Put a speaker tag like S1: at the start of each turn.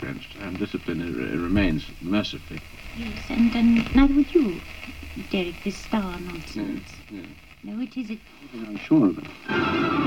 S1: expensed, and discipline remains mercifully.
S2: Yes, and neither would you, Derek, this star nonsense.
S1: Yes.
S2: No, it isn't.
S1: I'm sure of it.